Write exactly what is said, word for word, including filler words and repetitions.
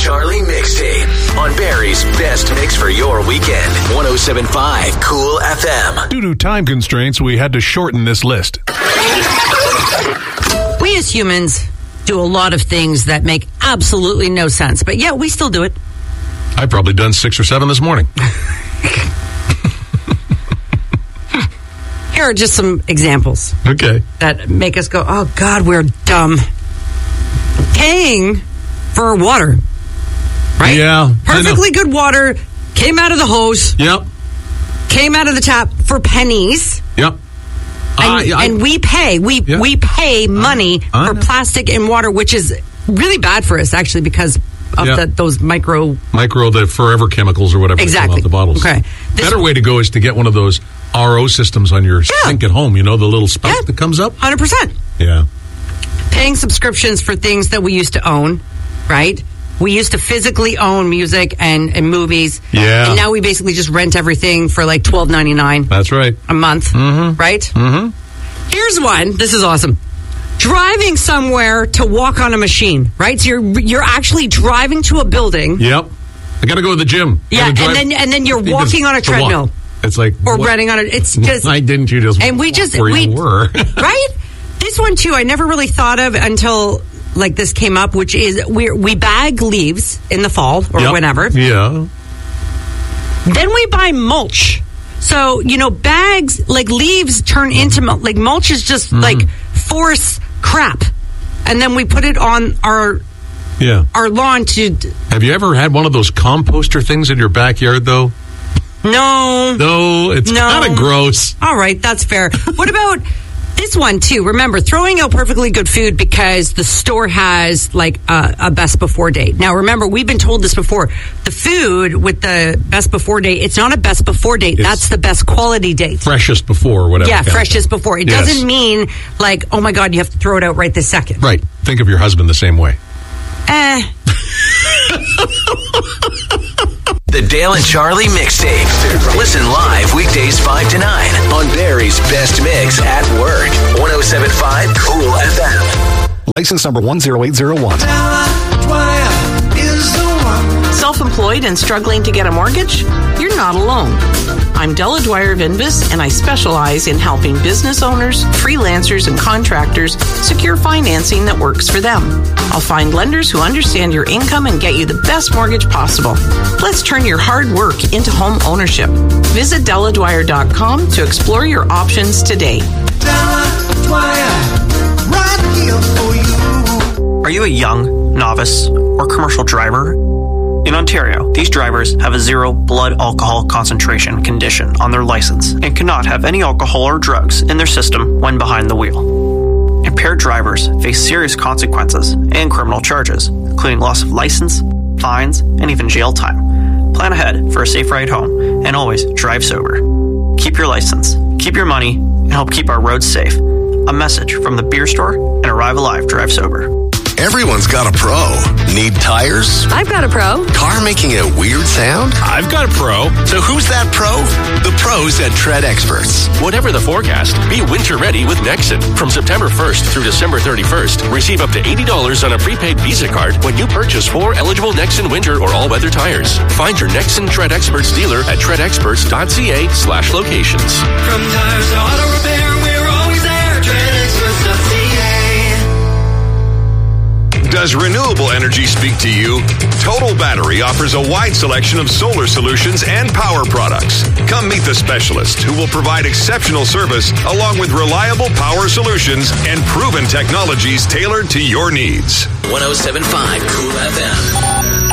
Charlie mixtape on Barry's best mix for your weekend. one oh seven point five Cool F M. Due to time constraints, we had to shorten this list. We as humans do a lot of things that make absolutely no sense, but yeah, we still do it. I've probably done six or seven this morning. Here are just some examples. Okay. That make us go, oh, God, we're dumb. Paying for water. Right? Yeah. Perfectly good water. Came out of the hose. Yep. Came out of the tap for pennies. Yep. And, I, I, and we pay. We yeah. we pay money I, I for know. plastic and water, which is really bad for us, actually, because of Yeah. the, those micro... Micro, the forever chemicals or whatever Exactly. come out the bottles. Okay. This Better way to go is to get one of those R O systems on your Yeah. sink at home. You know, the little spout Yeah. that comes up? one hundred percent. Yeah. Paying subscriptions for things that we used to own, right? We used to physically own music and, and movies. Yeah. And now we basically just rent everything for like twelve ninety-nine That's right. a month, Mm-hmm. right? Mm-hmm. Here's one. This is awesome. Driving somewhere to walk on a machine, right? So you're you're actually driving to a building. Yep. I got to go to the gym. Yeah, Gotta and drive- then and then you're You walking just- on a to walk. treadmill It's like... or what- running on it. It's just Why didn't you just and we walk just where we you were? right. This one too, I never really thought of until like this came up, which is we we bag leaves in the fall or Yep. whenever. Yeah. Then we buy mulch. So you know, bags like leaves turn into mul- like mulch is just Mm-hmm. like force crap, and then we put it on our Yeah. our lawn to. Have you ever had one of those composter things in your backyard, though? No. No, it's No. kind of gross. All right, that's fair. What about this one too? Remember, throwing out perfectly good food because the store has like a, a best before date. Now, remember, we've been told this before. The food with the best before date, it's not a best before date. It's That's the best quality date. Freshest before, or whatever. Yeah, kind of freshest thing. before. It Yes. doesn't mean like, oh my God, you have to throw it out right this second. Right. Think of your husband the same way. Eh. The Dale and Charlie mixtape. Listen live weekdays five to nine on Barry's best mix at work. one oh seven point five Cool F M. License number one zero eight zero one. Self-employed and struggling to get a mortgage? You're not alone. I'm Della Dwyer of Invis, and I specialize in helping business owners, freelancers, and contractors secure financing that works for them. I'll find lenders who understand your income and get you the best mortgage possible. Let's turn your hard work into home ownership. Visit Della Dwyer dot com to explore your options today. Della Dwyer, right here for you. Are you a young, novice, or commercial driver? In Ontario, these drivers have a zero blood alcohol concentration condition on their license and cannot have any alcohol or drugs in their system when behind the wheel. Impaired drivers face serious consequences and criminal charges, including loss of license, fines, and even jail time. Plan ahead for a safe ride home and always drive sober. Keep your license, keep your money, and help keep our roads safe. A message from the beer store and Arrive Alive Drive Sober. Everyone's got a pro. Need tires? I've got a pro. Car making a weird sound? I've got a pro. So who's that pro? The pros at Tread Experts. Whatever the forecast, be winter ready with Nexen. From September first through December thirty-first, receive up to eighty dollars on a prepaid Visa card when you purchase four eligible Nexen winter or all-weather tires. Find your Nexen Tread Experts dealer at tread experts dot c a slash locations. From tires to auto repair, we're always there. tread experts dot c a. Does renewable energy speak to you? Total Battery offers a wide selection of solar solutions and power products. Come meet the specialist who will provide exceptional service along with reliable power solutions and proven technologies tailored to your needs. one oh seven point five Cool F M.